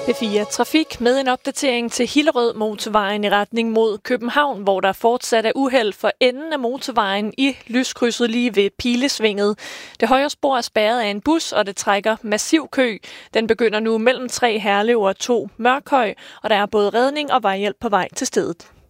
P4 Trafik med en opdatering til Hillerød motorvejen i retning mod København, hvor der fortsat er uheld for enden af motorvejen i lyskrydset lige ved Pilesvinget. Det højre spor er spærret af en bus, og det trækker massiv kø. Den begynder nu mellem 3 Herlev og 2 Mørkhøj, og der er både redning og vejhjælp på vej til stedet.